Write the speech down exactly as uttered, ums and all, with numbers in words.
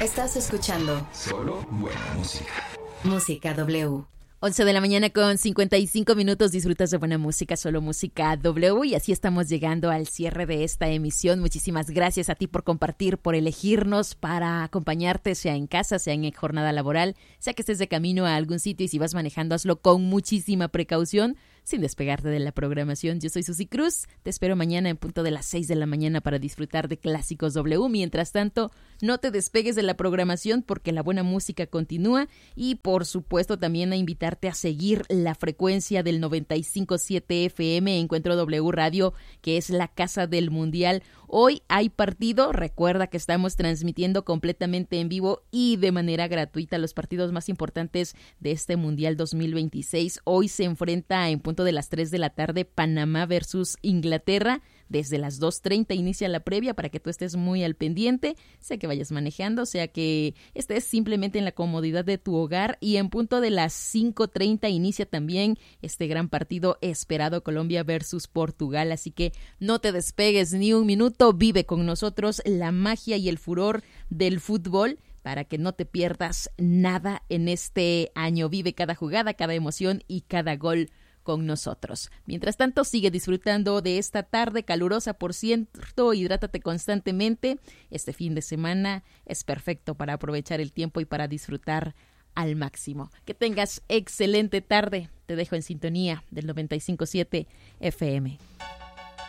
Estás escuchando Solo buena música. Música W. once de la mañana con cincuenta y cinco minutos, disfrutas de buena música, solo música W, y así estamos llegando al cierre de esta emisión. Muchísimas gracias a ti por compartir, por elegirnos para acompañarte, sea en casa, sea en jornada laboral, sea que estés de camino a algún sitio, y si vas manejando, hazlo con muchísima precaución, sin despegarte de la programación. Yo soy Susi Cruz, te espero mañana en punto de las seis de la mañana para disfrutar de Clásicos W. Mientras tanto, no te despegues de la programación porque la buena música continúa, y por supuesto también a invitarte a seguir la frecuencia del noventa y cinco punto siete F M, Encuentro W Radio, que es la casa del Mundial. Hoy hay partido, recuerda que estamos transmitiendo completamente en vivo y de manera gratuita los partidos más importantes de este Mundial dos mil veintiséis. Hoy se enfrenta en punto de las tres de la tarde Panamá versus Inglaterra. Desde las dos treinta inicia la previa para que tú estés muy al pendiente, sea que vayas manejando, sea que estés simplemente en la comodidad de tu hogar, y en punto de las cinco treinta inicia también este gran partido esperado, Colombia versus Portugal. Así que no te despegues ni un minuto, vive con nosotros la magia y el furor del fútbol para que no te pierdas nada en este año. Vive cada jugada, cada emoción y cada gol con nosotros. Mientras tanto, sigue disfrutando de esta tarde calurosa, por cierto, hidrátate constantemente. Este fin de semana es perfecto para aprovechar el tiempo y para disfrutar al máximo. Que tengas excelente tarde. Te dejo en sintonía del noventa y cinco punto siete F M.